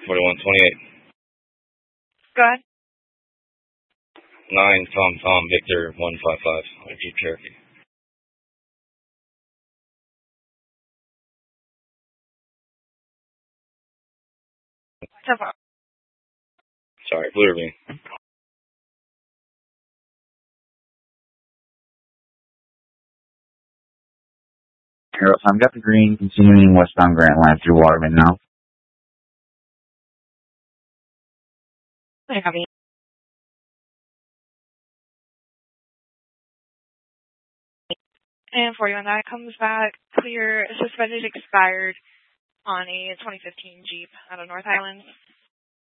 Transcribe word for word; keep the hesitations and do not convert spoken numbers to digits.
forty-one twenty-eight. Go ahead. nine Tom Tom Victor one five five on a Jeep Cherokee. ten four. Sorry, Blue Ravine. I've got the green continuing westbound Grant Line through Waterman now. I copy. And for you, when that comes back, clear suspended expired on a twenty fifteen Jeep out of North Island.